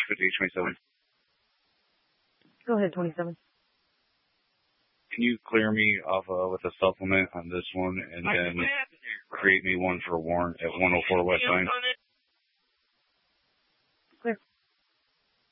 5827. Go ahead, 27. Can you clear me off with a supplement on this one and then create me one for Warren at 104 West Line?